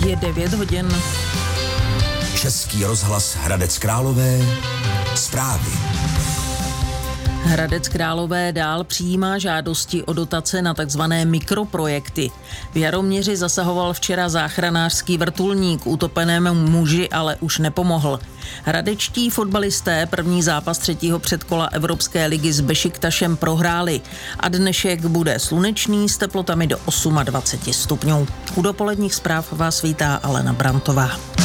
Je 9 hodin. Český rozhlas Hradec Králové. Zprávy. Hradec Králové dál přijímá žádosti o dotace na takzvané mikroprojekty. V Jaroměři zasahoval včera záchranářský vrtulník, utopenému muži ale už nepomohl. Hradečtí fotbalisté první zápas třetího předkola Evropské ligy s Bešiktašem prohráli a dnešek bude slunečný s teplotami do 28 stupňů. U dopoledních zpráv vás vítá Alena Brantová.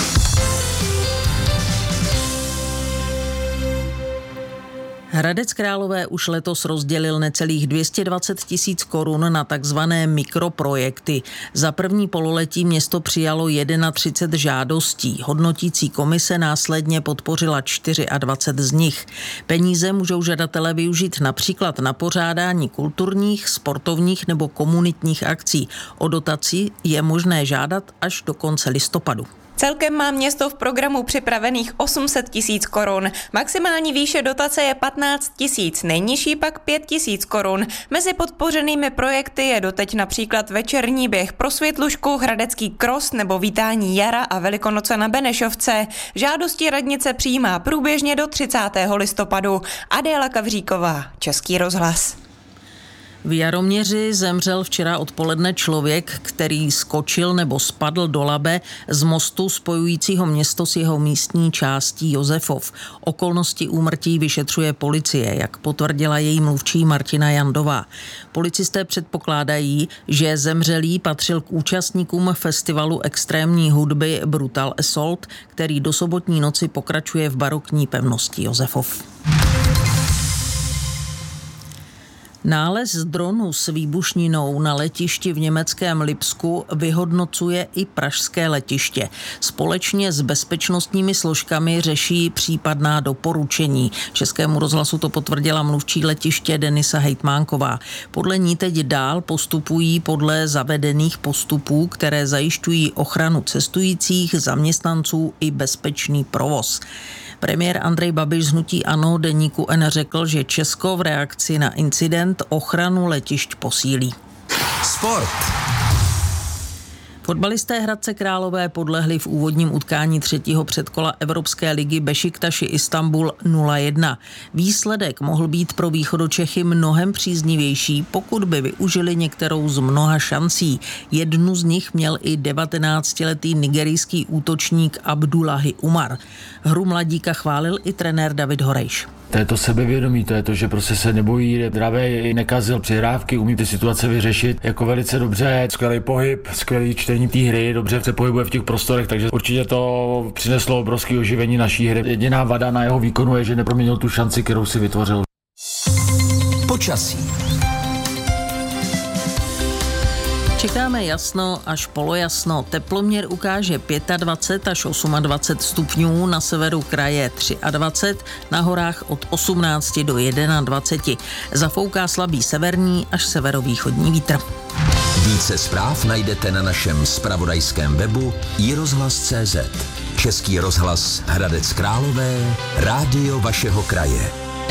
Hradec Králové už letos rozdělil necelých 220 000 korun na takzvané mikroprojekty. Za první pololetí město přijalo 31 žádostí. Hodnotící komise následně podpořila 24 z nich. Peníze můžou žadatelé využít například na pořádání kulturních, sportovních nebo komunitních akcí. O dotaci je možné žádat až do konce listopadu. Celkem má město v programu připravených 800 000 korun. Maximální výše dotace je 15 000, nejnižší pak 5 000 korun. Mezi podpořenými projekty je doteď například večerní běh pro Světlušku, hradecký kros nebo vítání jara a Velikonoce na Benešovce. Žádosti radnice přijímá průběžně do 30. listopadu. Adéla Kavříková, Český rozhlas. V Jaroměři zemřel včera odpoledne člověk, který skočil nebo spadl do Labe z mostu spojujícího město s jeho místní částí Josefov. Okolnosti úmrtí vyšetřuje policie, jak potvrdila její mluvčí Martina Jandová. Policisté předpokládají, že zemřelý patřil k účastníkům festivalu extrémní hudby Brutal Assault, který do sobotní noci pokračuje v barokní pevnosti Josefov. Nález dronu s výbušninou na letišti v německém Lipsku vyhodnocuje i pražské letiště. Společně s bezpečnostními složkami řeší případná doporučení. Českému rozhlasu to potvrdila mluvčí letiště Denisa Hejtmánková. Podle ní teď dál postupují podle zavedených postupů, které zajišťují ochranu cestujících, zaměstnanců i bezpečný provoz. Premiér Andrej Babiš z hnutí ANO deníku N řekl, že Česko v reakci na incident ochranu letišť posílí. Sport. Fotbalisté Hradce Králové podlehli v úvodním utkání třetího předkola Evropské ligy Bešiktaši Istanbul 0-1. Výsledek mohl být pro Východočechy mnohem příznivější, pokud by využili některou z mnoha šancí. Jednu z nich měl i 19letý nigerijský útočník Abdullahi Umar. Hru mladíka chválil i trenér David Horejš. To je to sebevědomí, to je to, že prostě se nebojí, dravej, nekazil přihrávky, umí ty situace vyřešit jako velice dobře, skvělý pohyb, skvělý čtení té hry, dobře se pohybuje v těch prostorech, takže určitě to přineslo obrovské oživení naší hry. Jediná vada na jeho výkonu je, že neproměnil tu šanci, kterou si vytvořil. Počasí. Čekáme jasno až polojasno. Teploměr ukáže 25 až 28 stupňů, na severu kraje 23, na horách od 18 do 21. Zafouká slabý severní až severovýchodní vítr. Více zpráv najdete na našem zpravodajském webu iRozhlas.cz. Český rozhlas Hradec Králové, rádio vašeho kraje.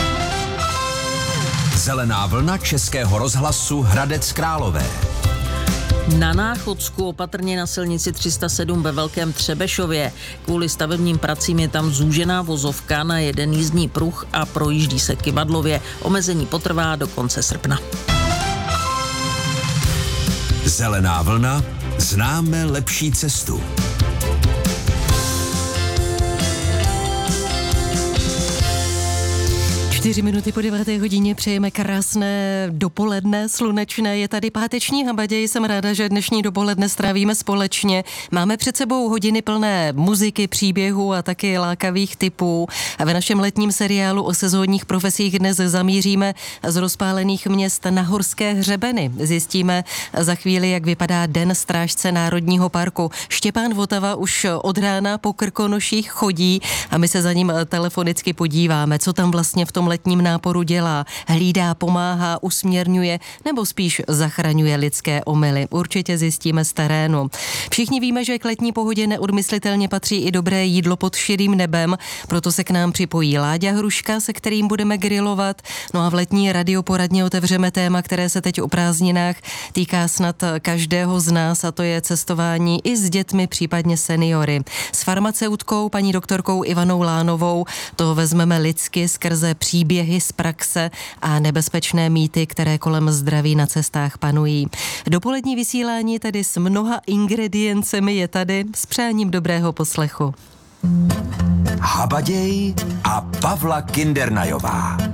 Zelená vlna Českého rozhlasu Hradec Králové. Na Náchodsku opatrně na silnici 307 ve Velkém Třebešově. Kvůli stavebním pracím je tam zúžená vozovka na jeden jízdní pruh a projíždí se kyvadlově. Omezení potrvá do konce srpna. Zelená vlna, známe lepší cestu. 4 minuty po 9. hodině přejeme krásné dopoledne, slunečné. Je tady páteční Habaděj, jsem ráda, že dnešní dopoledne strávíme společně. Máme před sebou hodiny plné muziky, příběhů a taky lákavých typů. A ve našem letním seriálu o sezónních profesích dnes zamíříme z rozpálených měst na horské hřebeny. Zjistíme za chvíli, jak vypadá den strážce Národního parku. Štěpán Votava už od rána po Krkonoších chodí a my se za ním telefonicky podíváme, co tam vlastně v tom letním náporu dělá? Hlídá, pomáhá, usměrňuje nebo spíš zachraňuje lidské omyly? Určitě zjistíme z terénu. Všichni víme, že k letní pohodě neodmyslitelně patří i dobré jídlo pod širým nebem, proto se k nám připojí Láďa Hruška, se kterým budeme grilovat. No a v letní radioporadně otevřeme téma, které se teď o prázdninách týká snad každého z nás, a to je cestování i s dětmi, případně seniory. S farmaceutkou, paní doktorkou Ivanou Lánovou, to vezmeme lidsky skrze příběhy z praxe a nebezpečné mýty, které kolem zdraví na cestách panují. Dopolední vysílání tedy s mnoha ingrediencemi je tady, s přáním dobrého poslechu. Habaděj a Pavla Kindernajová.